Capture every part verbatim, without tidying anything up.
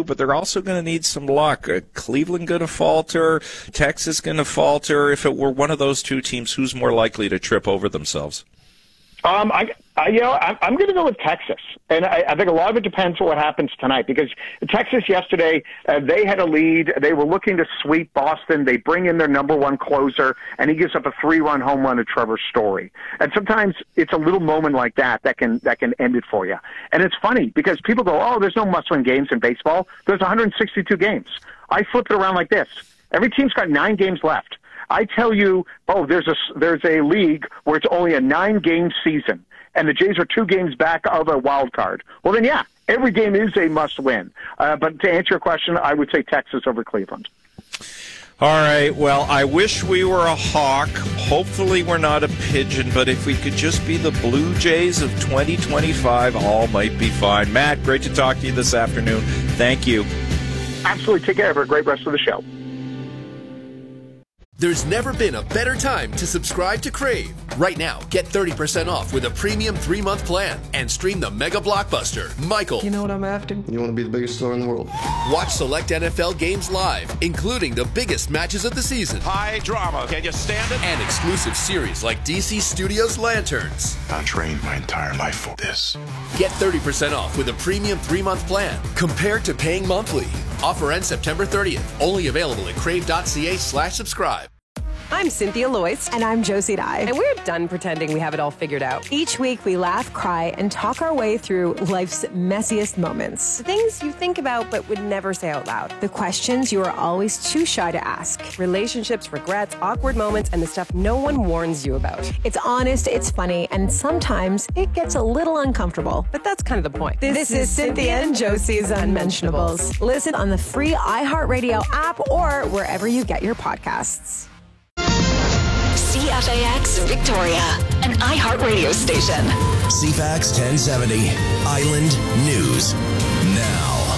but they're also going to need some luck. Uh, Cleveland going to falter, Texas going to falter. If it were one of those two teams, who's more likely to trip over themselves? Um, I, I, you know, I, I'm going to go with Texas, and I, I think a lot of it depends on what happens tonight. Because Texas yesterday, uh, they had a lead. They were looking to sweep Boston. They bring in their number one closer, and he gives up a three-run home run to Trevor Story. And sometimes it's a little moment like that that can that can end it for you. And it's funny because people go, "Oh, there's no must-win games in baseball." There's one hundred sixty-two games. I flip it around like this: every team's got nine games left. I tell you, oh, there's a there's a league where it's only a nine-game season, and the Jays are two games back of a wild card. Well, then, yeah, every game is a must-win. Uh, but to answer your question, I would say Texas over Cleveland. All right, well, I wish we were a hawk. Hopefully we're not a pigeon, but if we could just be the Blue Jays of twenty twenty-five, all might be fine. Matt, great to talk to you this afternoon. Thank you. Absolutely. Take care. Have a great rest of the show. There's never been a better time to subscribe to Crave. Right now, get thirty percent off with a premium three-month plan and stream the mega blockbuster, Michael. You know what I'm after? You want to be the biggest star in the world. Watch select N F L games live, including the biggest matches of the season. High drama. Can you stand it? And exclusive series like D C Studios Lanterns. I trained my entire life for this. Get thirty percent off with a premium three-month plan compared to paying monthly. Offer ends September thirtieth. Only available at crave.ca slash subscribe. I'm Cynthia Loyce. And I'm Josie Dye. And we're done pretending we have it all figured out. Each week we laugh, cry, and talk our way through life's messiest moments. The things you think about but would never say out loud. The questions you are always too shy to ask. Relationships, regrets, awkward moments, and the stuff no one warns you about. It's honest, it's funny, and sometimes it gets a little uncomfortable. But that's kind of the point. This, this is Cynthia and Josie's Unmentionables. Listen on the free iHeartRadio app or wherever you get your podcasts. C F A X Victoria, an iHeartRadio station. C F A X ten seventy, Island News Now.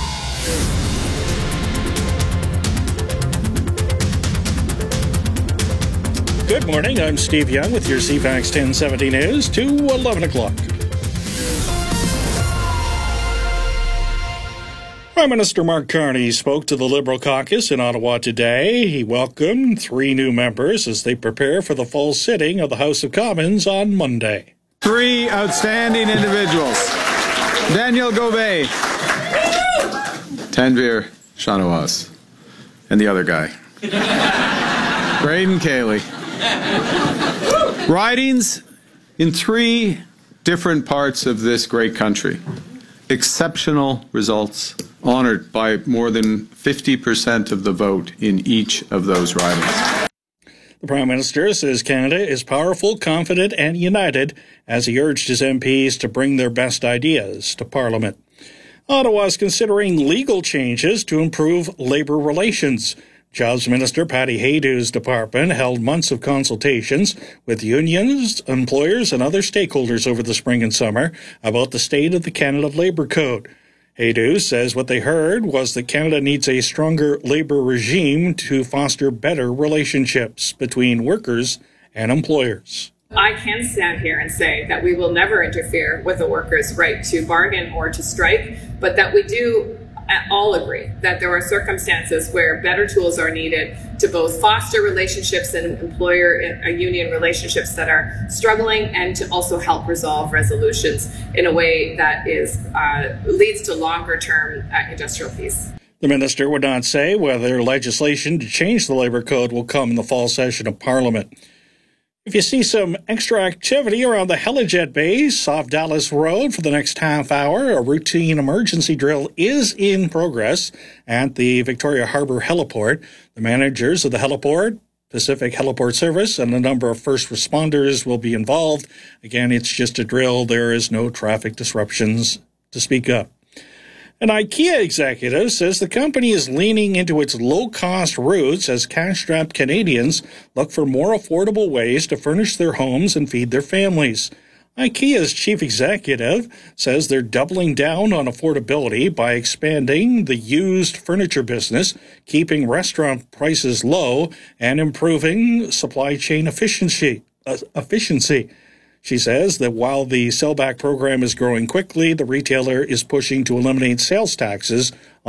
Good morning, I'm Steve Young with your C F A X ten seventy News to eleven o'clock. Prime Minister Mark Carney spoke to the Liberal caucus in Ottawa today. He welcomed three new members as they prepare for the fall sitting of the House of Commons on Monday. Three outstanding individuals. Daniel Gobet, Tanvir Shanawaz, and the other guy, Braden Cayley. Ridings in three different parts of this great country. Exceptional results, honored by more than fifty percent of the vote in each of those ridings. The Prime Minister says Canada is powerful, confident, and united as he urged his M Ps to bring their best ideas to Parliament. Ottawa is considering legal changes to improve labour relations. Jobs Minister Patty Haydew's department held months of consultations with unions, employers, and other stakeholders over the spring and summer about the state of the Canada Labour Code. Haydew says what they heard was that Canada needs a stronger labour regime to foster better relationships between workers and employers. I can stand here and say that we will never interfere with a worker's right to bargain or to strike, but that we do all agree that there are circumstances where better tools are needed to both foster relationships and employer and union relationships that are struggling, and to also help resolve resolutions in a way that is uh, leads to longer term uh, industrial peace. The minister would not say whether legislation to change the Labour Code will come in the fall session of Parliament. If you see some extra activity around the Helijet base off Dallas Road for the next half hour, a routine emergency drill is in progress at the Victoria Harbour Heliport. The managers of the heliport, Pacific Heliport Service, and a number of first responders will be involved. Again, it's just a drill. There is no traffic disruptions to speak of. An IKEA executive says the company is leaning into its low-cost roots as cash-strapped Canadians look for more affordable ways to furnish their homes and feed their families. IKEA's chief executive says they're doubling down on affordability by expanding the used furniture business, keeping restaurant prices low, and improving supply chain efficiency. Uh, efficiency. She says that while the sellback program is growing quickly, the retailer is pushing to eliminate sales taxes